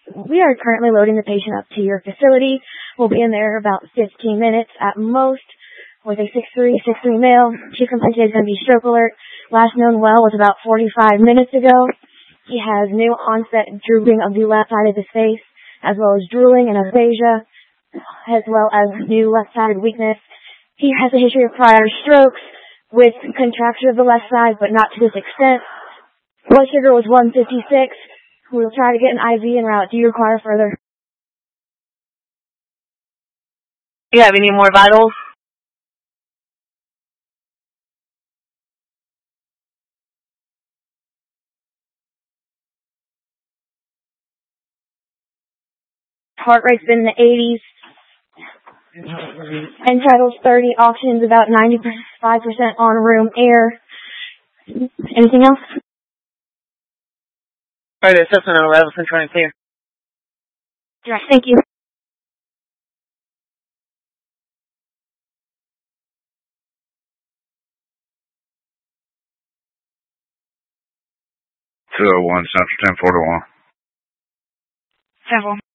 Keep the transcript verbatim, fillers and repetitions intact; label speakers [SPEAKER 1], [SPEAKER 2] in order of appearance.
[SPEAKER 1] We are currently loading the patient up to your facility. We'll be in there about fifteen minutes at most with a six three, six three male. Chief complaint today is going to be stroke alert. Last known well was about forty-five minutes ago. He has new onset drooping of the left side of his face, as well as drooling and aphasia, as well as new left-sided weakness. He has a history of prior strokes with contracture of the left side, but not to this extent. Blood sugar was one fifty-six. We'll try to get an I V en route. Do you require further?
[SPEAKER 2] Do you have any more vitals?
[SPEAKER 1] Heart rate's been in the eighties. End vitals thirty. Oxygen's about ninety-five percent on room air. Anything else?
[SPEAKER 2] All right, assessment on eleven, control and clear.
[SPEAKER 1] Right, thank you.
[SPEAKER 3] two oh one Central ten forty-one.
[SPEAKER 1] Several.